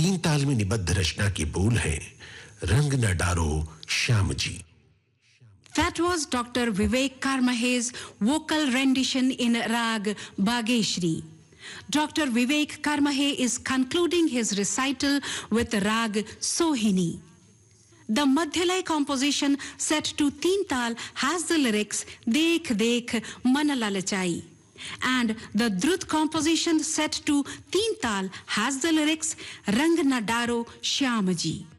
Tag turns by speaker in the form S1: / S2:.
S1: तीन ताल में निबद्ध रचना के बोल हैं, रंग न डारो Shyam ji.
S2: That was Dr. Vivek Karmahe's vocal rendition in Rag Bageshri. Dr. Vivek Karmahe is concluding his recital with Rag Sohini. The Madhyalay composition set to Teen Tal has the lyrics Dekh Dekh Man Lalachai, and the Drut composition set to Teen Tal has the lyrics Rang Na Daro Shyam Ji.